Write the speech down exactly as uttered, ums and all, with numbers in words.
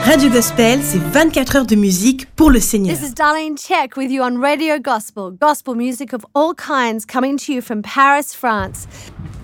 Radio Gospel, c'est vingt-quatre heures de musique pour le Seigneur. This is Darlene Check with you on Radio Gospel. Gospel music of all kinds coming to you from Paris, France.